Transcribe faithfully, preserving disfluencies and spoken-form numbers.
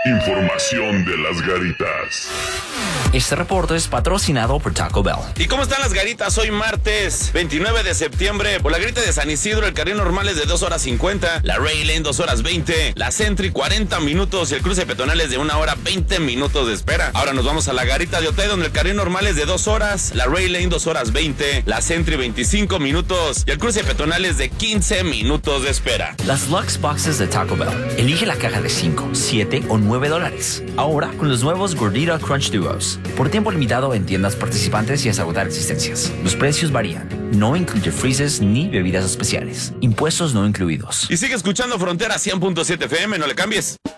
Información de las Garitas. Este reporte es patrocinado por Taco Bell. ¿Y cómo están las Garitas? Hoy martes veintinueve de septiembre. Por la Garita de San Isidro, el carril normal es de dos horas cincuenta, la Ray Lane dos horas veinte, la Sentry cuarenta minutos y el cruce peatonal es de una hora veinte minutos de espera. Ahora nos vamos a la Garita de Otay, donde el carril normal es de dos horas, la Ray Lane dos horas veinte, la Sentry veinticinco minutos y el cruce peatonal es de quince minutos de espera. Las Lux Boxes de Taco Bell. Elige la caja de cinco, siete o nueve dólares. Ahora con los nuevos Gordita Crunch Duos. Por tiempo limitado en tiendas participantes y hasta agotar existencias. Los precios varían. No incluye freezes ni bebidas especiales. Impuestos no incluidos. Y sigue escuchando Frontera cien punto siete F M, no le cambies.